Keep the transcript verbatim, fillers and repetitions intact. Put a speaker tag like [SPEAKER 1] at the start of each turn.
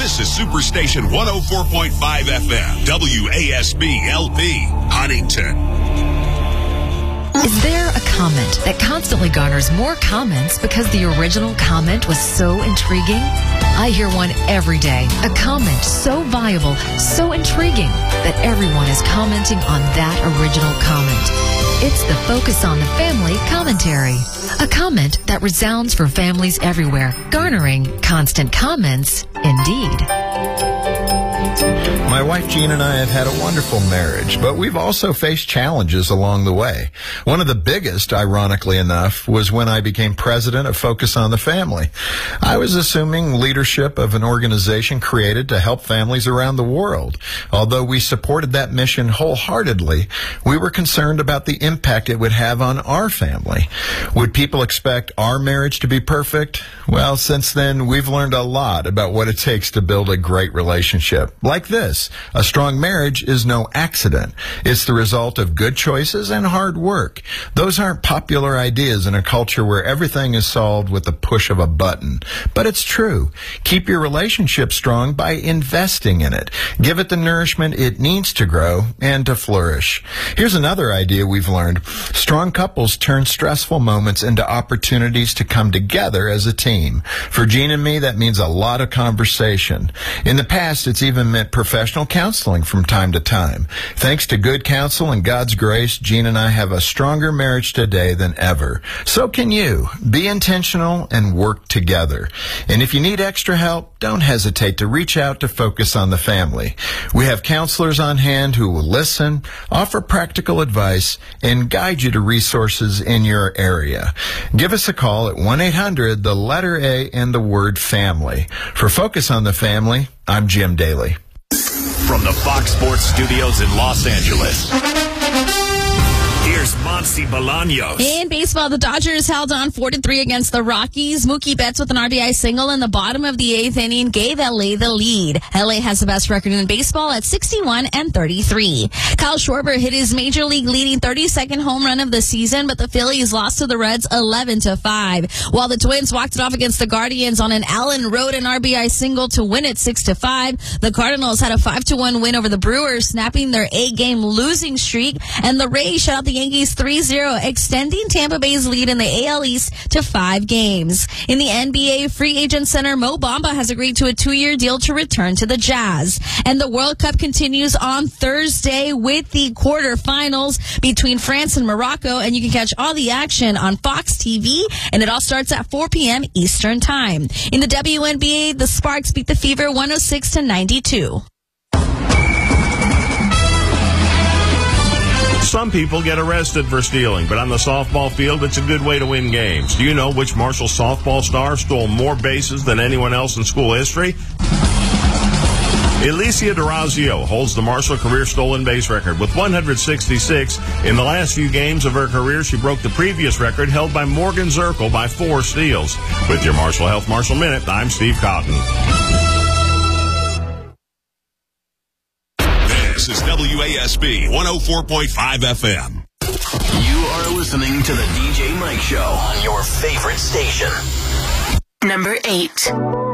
[SPEAKER 1] This is Superstation one oh four point five F M, W A S B L P, Huntington.
[SPEAKER 2] Is there a comment that constantly garners more comments because the original comment was so intriguing? I hear one every day. A comment so viable, so intriguing, that everyone is commenting on that original comment. It's the Focus on the Family commentary. A comment that resounds for families everywhere, garnering constant comments indeed.
[SPEAKER 3] My wife Jean and I have had a wonderful marriage, but we've also faced challenges along the way. One of the biggest, ironically enough, was when I became president of Focus on the Family. I was assuming leadership of an organization created to help families around the world. Although we supported that mission wholeheartedly, we were concerned about the impact it would have on our family. Would people expect our marriage to be perfect? Well, since then, we've learned a lot about what it takes to build a great relationship. Like this, a strong marriage is no accident. It's the result of good choices and hard work. Those aren't popular ideas in a culture where everything is solved with the push of a button. But it's true. Keep your relationship strong by investing in it. Give it the nourishment it needs to grow and to flourish. Here's another idea we've learned. Strong couples turn stressful moments into opportunities to come together as a team. For Jean and me, that means a lot of conversation. In the past, it's even meant professional counseling from time to time. Thanks to good counsel and God's grace, Jean and I have a stronger marriage today than ever. So can you. Be intentional and work together. And if you need extra help, don't hesitate to reach out to Focus on the Family. We have counselors on hand who will listen, offer practical advice, and guide you to resources in your area. Give us a call at one eight hundred, the letter A and the word family. For Focus on the Family, I'm Jim Daly.
[SPEAKER 1] From the Fox Sports Studios in Los Angeles, here's Monty Bolaños.
[SPEAKER 4] In baseball, the Dodgers held on four to three against the Rockies. Mookie Betts with an R B I single in the bottom of the eighth inning gave L A the lead. L A has the best record in baseball at sixty-one and thirty-three. Kyle Schwarber hit his major league leading thirty-second home run of the season, but the Phillies lost to the Reds eleven to five. While the Twins walked it off against the Guardians on an Allen Road and R B I single to win it six to five. The Cardinals had a five to one win over the Brewers, snapping their eight-game losing streak, and the Rays shut out the Yankees three zero, extending Tampa Bay's lead in the A L East to five games. In the N B A, free agent center Mo Bamba has agreed to a two-year deal to return to the Jazz. And the World Cup continues on Thursday with the quarterfinals between France and Morocco, and you can catch all the action on Fox T V, and it all starts at four p.m. Eastern Time. In the W N B A, the Sparks beat the Fever one oh six to ninety-two.
[SPEAKER 5] Some people get arrested for stealing, but on the softball field, it's a good way to win games. Do you know which Marshall softball star stole more bases than anyone else in school history? Alicia D'Orazio holds the Marshall career stolen base record with one hundred sixty-six. In the last few games of her career, she broke the previous record held by Morgan Zirkle by four steals. With your Marshall Health Marshall Minute, I'm Steve Cotton.
[SPEAKER 1] This is W A S B one oh four point five F M.
[SPEAKER 6] You are listening to the D J Mike Show on your favorite station.
[SPEAKER 7] Number eight.